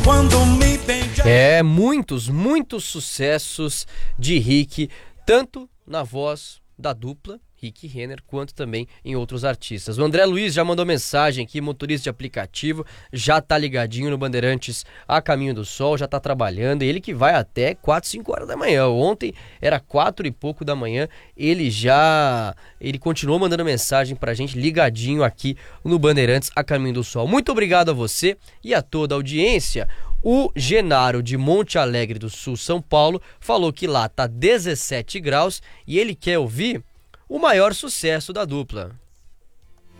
Muitos sucessos de Rick, tanto na voz da dupla Rick Renner, quanto também em outros artistas. O André Luiz já mandou mensagem aqui, motorista de aplicativo, já tá ligadinho no Bandeirantes a Caminho do Sol, já tá trabalhando, ele que vai até 4, 5 horas da manhã. Ontem era 4 e pouco da manhã, ele continuou mandando mensagem pra gente, ligadinho aqui no Bandeirantes a Caminho do Sol. Muito obrigado a você e a toda a audiência. O Genaro de Monte Alegre do Sul, São Paulo, falou que lá tá 17 graus e ele quer ouvir o maior sucesso da dupla.